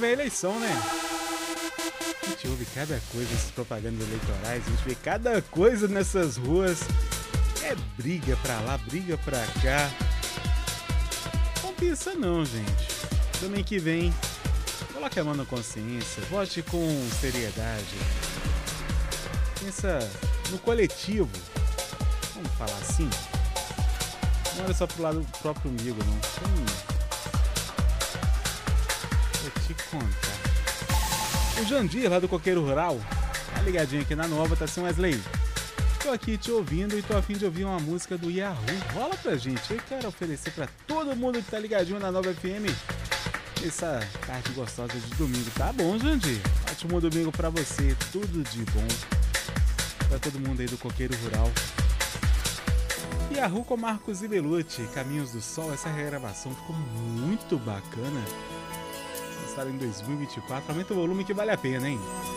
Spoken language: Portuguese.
vem a eleição, né? A gente ouve cada coisa, essas propagandas eleitorais, a gente vê cada coisa nessas ruas. É briga pra lá, briga pra cá. Não pensa não, gente. Domingo que vem, coloque a mão na consciência, vote com seriedade. Pensa no coletivo. Vamos falar assim? Não olha só pro lado do próprio umbigo, não. Vou te contar. O Jandir, lá do Coqueiro Rural, tá ligadinho aqui na nova, tá assim, Wesley? Tô aqui te ouvindo e tô a fim de ouvir uma música do Yahoo. Rola pra gente, eu quero oferecer pra todo mundo que tá ligadinho na Nova FM essa tarde gostosa de domingo. Tá bom, Jandir? Ótimo domingo pra você, tudo de bom pra todo mundo aí do Coqueiro Rural. Yahoo com Marcos e Belucci, Caminhos do Sol. Essa regravação ficou muito bacana. Lançada em 2024. Aumenta o volume que vale a pena, hein?